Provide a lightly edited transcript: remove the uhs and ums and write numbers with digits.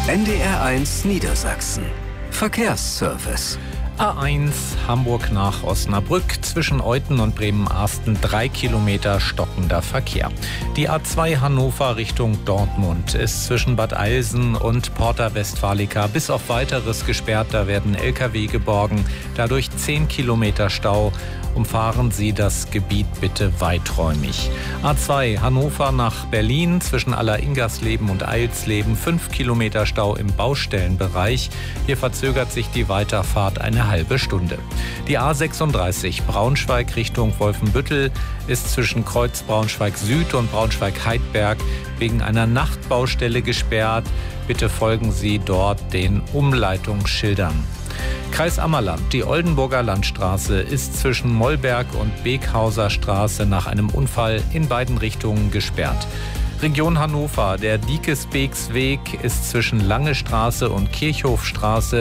NDR1 Niedersachsen. Verkehrsservice. A1 Hamburg nach Osnabrück, zwischen Euthen und Bremen-Arsten 3 Kilometer stockender Verkehr. Die A2 Hannover Richtung Dortmund ist zwischen Bad Eilsen und Porta Westfalica bis auf Weiteres gesperrt. Da werden Lkw geborgen, dadurch 10 Kilometer Stau. Umfahren Sie das Gebiet bitte weiträumig. A2 Hannover nach Berlin, zwischen Aller-Ingersleben und Eilsleben 5 Kilometer Stau im Baustellenbereich. Hier verzögert sich die Weiterfahrt eine halbe Stunde. Die A36 Braunschweig Richtung Wolfenbüttel ist zwischen Kreuz Braunschweig Süd und Braunschweig-Heidberg wegen einer Nachtbaustelle gesperrt. Bitte folgen Sie dort den Umleitungsschildern. Kreis Ammerland, die Oldenburger Landstraße ist zwischen Mollberg und Bekhauser Straße nach einem Unfall in beiden Richtungen gesperrt. Region Hannover, der Diekesbeeksweg ist zwischen Lange Straße und Kirchhofstraße